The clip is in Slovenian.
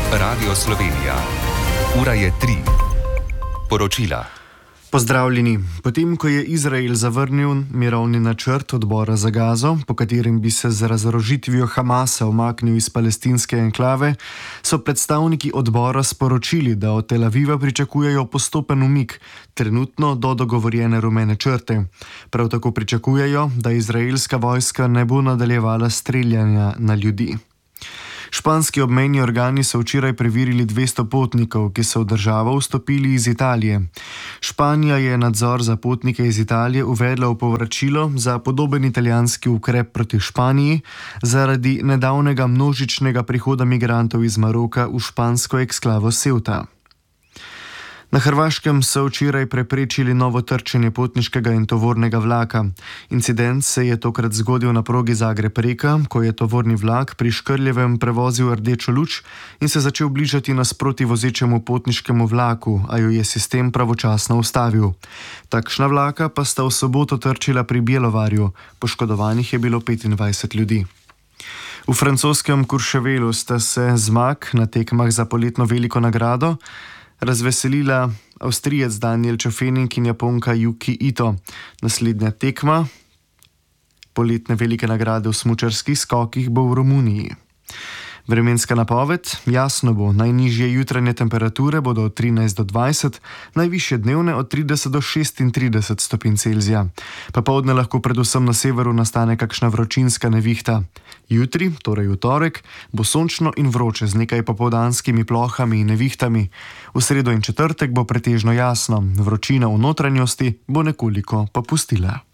Radio Slovenija. Ura je 3. Poročila. Pozdravljeni. Potem, ko je Izrael zavrnil mirovni načrt odbora za Gazo, po katerem bi se z razorožitvijo Hamasa umaknil iz palestinske enklave, so predstavniki odbora sporočili, da od Tel Aviva pričakujejo postopen umik, trenutno do dogovorjene rumene črte. Prav tako pričakujejo, da izraelska vojska ne bo nadaljevala streljanja na ljudi. Španski obmejni organi so včeraj preverili 200 potnikov, ki so v državo vstopili iz Italije. Španija je nadzor za potnike iz Italije uvedla v povračilo za podoben italijanski ukrep proti Španiji zaradi nedavnega množičnega prihoda migrantov iz Maroka v špansko eksklavo Ceuta. Na Hrvaškem so včeraj preprečili novo trčenje potniškega in tovornega vlaka. Incident se je tokrat zgodil na progi Zagreb-Reka, ko je tovorni vlak pri Škrljevem prevozil rdečo luč in se začel bližati nasproti vozečemu potniškemu vlaku, a jo je sistem pravočasno ustavil. Takšna vlaka pa sta v soboto trčila pri Bjelovarju, poškodovanih je bilo 25 ljudi. V francoskem Courchevelu sta se zmag na tekmah za poletno veliko nagrado razveselila Avstrijec Daniel Čofenik in Japonka Yuki Ito. Naslednja tekma poletne velike nagrade v smučarskih skokih bo v Romuniji. Vremenska napoved: jasno bo, najnižje jutranje temperature bodo od 13 do 20, najvišje dnevne od 30 do 36 stopinj Celzija. Popoldne lahko predvsem na severu nastane kakšna vročinska nevihta. Jutri, torej v torek, bo sončno in vroče z nekaj popoldanskimi plohami in nevihtami. V sredo in četrtek bo pretežno jasno, vročina v notranjosti bo nekoliko popustila.